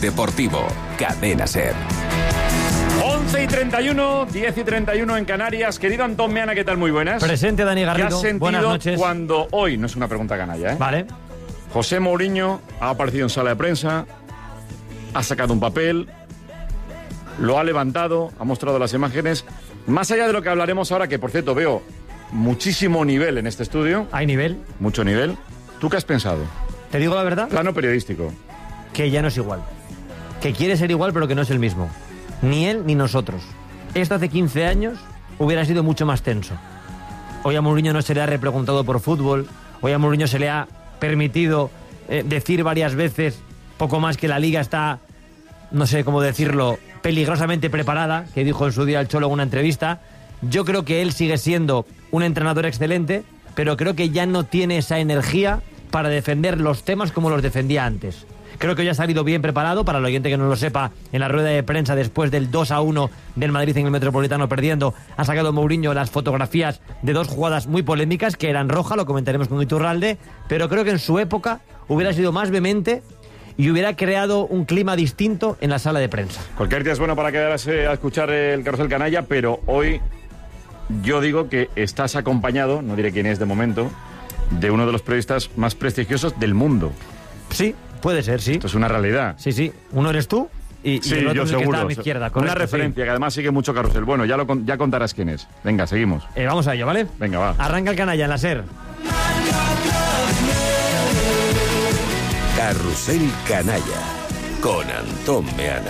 Deportivo, Cadena SER. 11:31, 10:31 en Canarias. Querido Antón Meana, ¿qué tal? Muy buenas. Presente, Dani Garrido. ¿Qué has sentido buenas noches. cuando hoy, no es una pregunta canalla, Vale. José Mourinho ha aparecido en sala de prensa, ha sacado un papel, lo ha levantado, ha mostrado las imágenes. Más allá de lo que hablaremos ahora, que por cierto veo muchísimo nivel en este estudio. ¿Hay nivel? Mucho nivel. ¿Tú qué has pensado? ¿Te digo la verdad? Plano periodístico. Que ya no es igual. Que quiere ser igual, pero que no es el mismo. Ni él ni nosotros. Esto hace 15 años hubiera sido mucho más tenso. Hoy a Mourinho no se le ha repreguntado por fútbol. Hoy a Mourinho se le ha permitido decir varias veces, poco más, que la Liga está, no sé cómo decirlo, peligrosamente preparada, que dijo en su día el Cholo en una entrevista. Yo creo que él sigue siendo un entrenador excelente, pero creo que ya no tiene esa energía para defender los temas como los defendía antes. Creo que hoy ha salido bien preparado, para el oyente que no lo sepa, en la rueda de prensa después del 2-1 del Madrid en el Metropolitano perdiendo, ha sacado Mourinho las fotografías de dos jugadas muy polémicas, que eran roja, lo comentaremos con Iturralde, pero creo que en su época hubiera sido más vehemente y hubiera creado un clima distinto en la sala de prensa. Cualquier día es bueno para quedarse a escuchar el Carrusel Canalla, pero hoy yo digo que estás acompañado, no diré quién es de momento, de uno de los periodistas más prestigiosos del mundo. Sí, puede ser, sí. Esto es una realidad. Sí, sí. Uno eres tú y sí, el otro yo es el que seguro. está a mi izquierda. Una Correcto, referencia, sí. que además sigue mucho Carrusel. Bueno, ya contarás quién es. Venga, seguimos. Vamos a ello, ¿vale? Venga, va. Arranca el canalla en la SER. Carrusel Canalla con Antón Meana.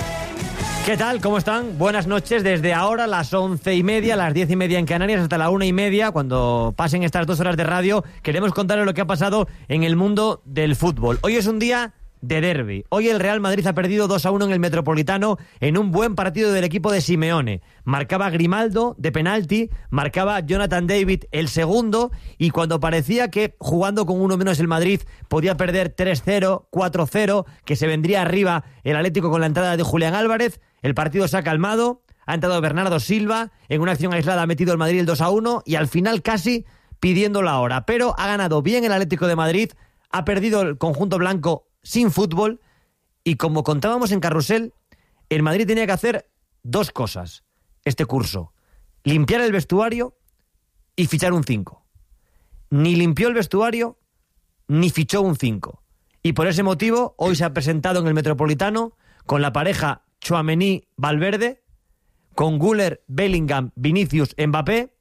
¿Qué tal? ¿Cómo están? Buenas noches. Desde ahora, las 11:30, las 10:30 en Canarias, hasta la 1:30, cuando pasen estas 2 horas de radio, queremos contarles lo que ha pasado en el mundo del fútbol. Hoy es un día de derbi. Hoy el Real Madrid ha perdido 2-1 en el Metropolitano en un buen partido del equipo de Simeone. Marcaba Grimaldo de penalti, marcaba Jonathan David el segundo, y cuando parecía que jugando con uno menos el Madrid podía perder 3-0, 4-0, que se vendría arriba el Atlético con la entrada de Julián Álvarez, el partido se ha calmado, ha entrado Bernardo Silva, en una acción aislada ha metido el Madrid el 2-1 y al final casi pidiendo la hora. Pero ha ganado bien el Atlético de Madrid, ha perdido el conjunto blanco sin fútbol, y como contábamos en Carrusel, el Madrid tenía que hacer dos cosas este curso: limpiar el vestuario y fichar un 5. Ni limpió el vestuario ni fichó un 5, y por ese motivo hoy se ha presentado en el Metropolitano con la pareja Tchouaméni-Valverde, con Güler, Bellingham, Vinicius, Mbappé,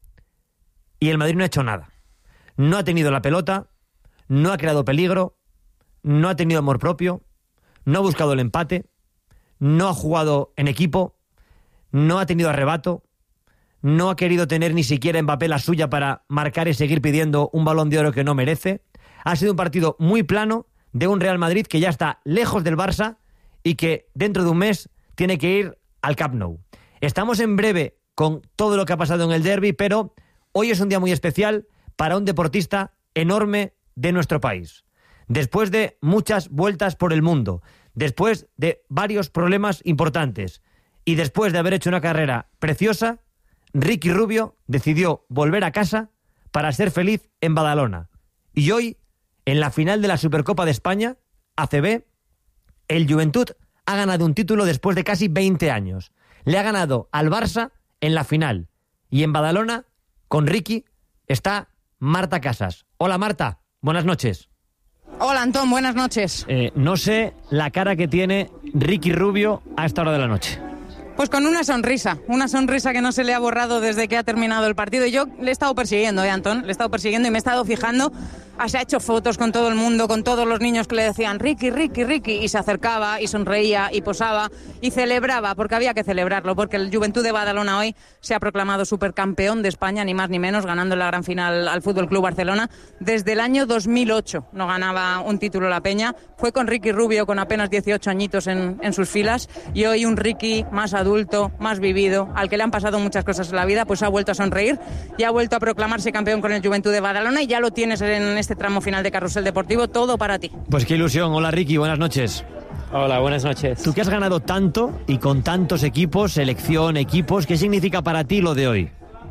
y el Madrid no ha hecho nada. No ha tenido la pelota, no ha creado peligro, no ha tenido amor propio, no ha buscado el empate, no ha jugado en equipo, no ha tenido arrebato, no ha querido tener ni siquiera Mbappé la suya para marcar y seguir pidiendo un Balón de Oro que no merece. Ha sido un partido muy plano de un Real Madrid que ya está lejos del Barça y que dentro de un mes tiene que ir al Camp Nou. Estamos en breve con todo lo que ha pasado en el derbi, pero hoy es un día muy especial para un deportista enorme de nuestro país. Después de muchas vueltas por el mundo, después de varios problemas importantes y después de haber hecho una carrera preciosa, Ricky Rubio decidió volver a casa para ser feliz en Badalona. Y hoy, en la final de la Supercopa de España, ACB, el Juventud ha ganado un título después de casi 20 años. Le ha ganado al Barça en la final. Y en Badalona, con Ricky, está Marta Casas. Hola, Marta. Buenas noches. Hola, Antón, buenas noches. No sé la cara que tiene Ricky Rubio a esta hora de la noche. Pues con una sonrisa que no se le ha borrado desde que ha terminado el partido. Y yo le he estado persiguiendo, Antón, le he estado persiguiendo y me he estado fijando. Se ha hecho fotos con todo el mundo, con todos los niños que le decían Ricky, Ricky, Ricky, y se acercaba y sonreía y posaba y celebraba, porque había que celebrarlo, porque el Juventud de Badalona hoy se ha proclamado supercampeón de España, ni más ni menos, ganando la gran final al Fútbol Club Barcelona. Desde el año 2008 no ganaba un título la Peña. Fue con Ricky Rubio, con apenas 18 añitos en sus filas, y hoy un Ricky más adulto, más vivido, al que le han pasado muchas cosas en la vida, pues ha vuelto a sonreír y ha vuelto a proclamarse campeón con el Juventud de Badalona, y ya lo tienes en este tramo final de Carrusel Deportivo, todo para ti. Pues qué ilusión. Hola, Ricky, buenas noches. Hola, buenas noches. Tú que has ganado tanto y con tantos equipos, selección, equipos, ¿qué significa para ti lo de hoy?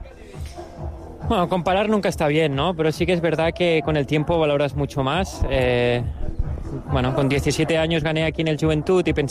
Bueno, comparar nunca está bien, ¿no? Pero sí que es verdad que con el tiempo valoras mucho más. Bueno, con 17 años gané aquí en el Juventud y pensé